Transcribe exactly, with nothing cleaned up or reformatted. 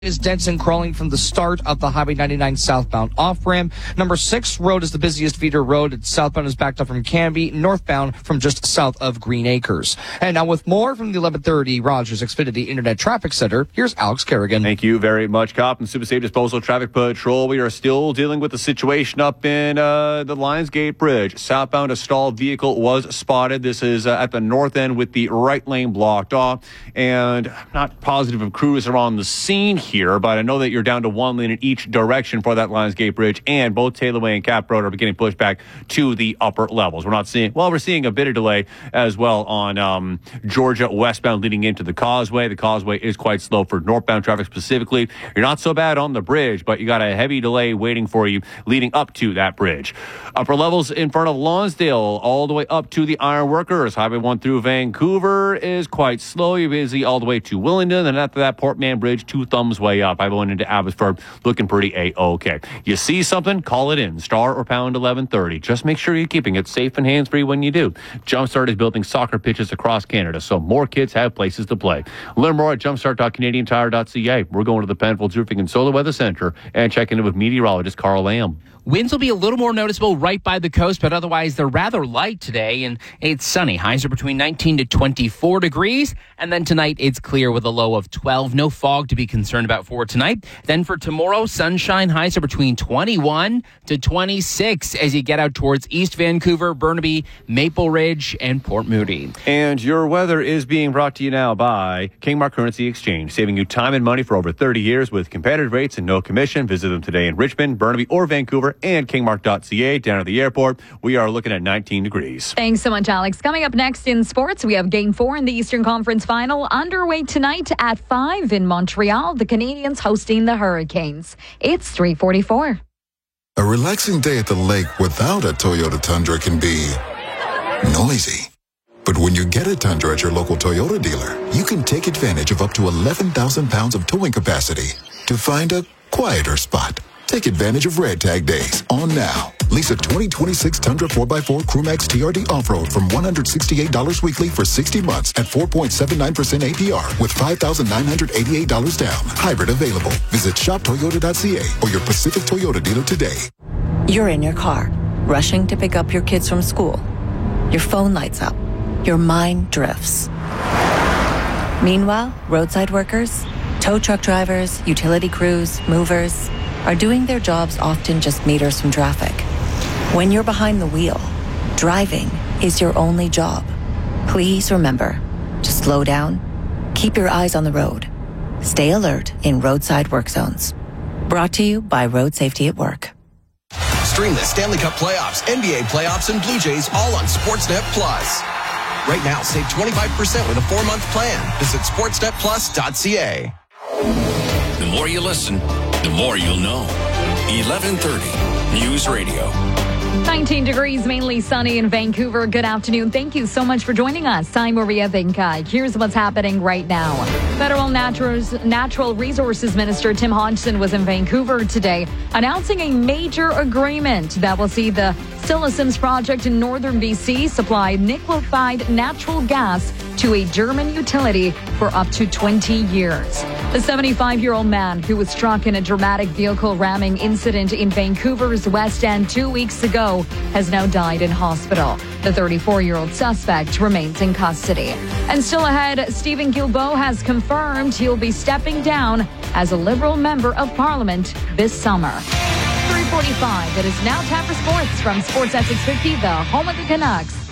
is dense and crawling from the start of the Highway ninety-nine southbound off-ramp. Number six road is the busiest feeder road. Southbound is backed up from Canby, northbound from just south of Green Acres. And now with more from the eleven thirty Rogers Xfinity Internet Traffic Center, here's Alex Kerrigan. Thank you very much, Cop and Super Safe Disposal Traffic Patrol. We are still dealing with the situation up in uh, the Lionsgate Bridge. Southbound, a stalled vehicle was spotted. This is uh, at the north end with the right lane blocked off. And I'm not positive if crews are on the scene here, but I know that you're down to one lane in each direction for that Lionsgate Bridge, and both Taylorway and Cap Road are getting pushed back to the upper levels. We're not seeing, well, we're seeing a bit of delay as well on um, Georgia westbound leading into the Causeway. The Causeway is quite slow for northbound traffic specifically. You're not so bad on the bridge, but you got a heavy delay waiting for you leading up to that bridge. Upper levels in front of Lonsdale all the way up to the Iron Workers. Highway one through Vancouver is quite slow. You're busy all the way to Willingdon, and after that, Port Mann Bridge, two thumbs way up. I went into Abbotsford looking pretty A-okay. You see something, call it in. Star or pound eleven thirty. Just make sure you're keeping it safe and hands-free when you do. Jumpstart is building soccer pitches across Canada, so more kids have places to play. Learn more at jumpstart dot canadian tire dot c a. We're going to the Penfolds Roofing and Solar Weather Center and checking in with meteorologist Carl Lamb. Winds will be a little more noticeable right by the coast, but otherwise they're rather light today, and it's sunny. Highs are between nineteen to twenty-four degrees, and then tonight it's clear with a low of twelve. No fog to be concerned about for tonight. Then for tomorrow, sunshine. Highs are between twenty-one to twenty-six as you get out towards East Vancouver, Burnaby, Maple Ridge, and Port Moody. And your weather is being brought to you now by Kingmark Currency Exchange, saving you time and money for over thirty years with competitive rates and no commission. Visit them today in Richmond, Burnaby, or Vancouver, and kingmark dot c a. Down at the airport, we are looking at nineteen degrees. Thanks so much, Alex. Coming up next in sports, we have Game four in the Eastern Conference Final underway tonight at five in Montreal. The Canadiens hosting the Hurricanes. It's three forty-four. A relaxing day at the lake without a Toyota Tundra can be noisy. But when you get a Tundra at your local Toyota dealer, you can take advantage of up to eleven thousand pounds of towing capacity to find a quieter spot. Take advantage of Red Tag Days on now. Lease a twenty twenty-six Tundra four by four Crewmax T R D Off-Road from one hundred sixty-eight dollars weekly for sixty months at four point seven nine percent A P R with five thousand nine hundred eighty-eight dollars down. Hybrid available. Visit shop toyota dot c a or your Pacific Toyota dealer today. You're in your car, rushing to pick up your kids from school. Your phone lights up. Your mind drifts. Meanwhile, roadside workers, tow truck drivers, utility crews, movers are doing their jobs often just meters from traffic. When you're behind the wheel, driving is your only job. Please remember to slow down, keep your eyes on the road, stay alert in roadside work zones. Brought to you by Road Safety at Work. Stream the Stanley Cup playoffs, N B A playoffs, and Blue Jays all on Sportsnet Plus. Right now, save twenty-five percent with a four-month plan. Visit sportsnet plus dot c a. The more you listen, the more you'll know. eleven thirty News Radio. nineteen degrees, mainly sunny in Vancouver. Good afternoon. Thank you so much for joining us. I'm Maria Vinca. Here's what's happening right now. Federal Naturals, Natural Resources Minister Tim Hodgson was in Vancouver today announcing a major agreement that will see the Stilla Sims project in northern B C supply liquefied natural gas to a German utility for up to twenty years. The seventy-five-year-old man who was struck in a dramatic vehicle ramming incident in Vancouver's West End two weeks ago has now died in hospital. The thirty-four-year-old suspect remains in custody. And still ahead, Stephen Guilbeault has confirmed he'll be stepping down as a Liberal member of Parliament this summer. three forty-five. It is now time for sports from Sportsnet six fifty, the home of the Canucks.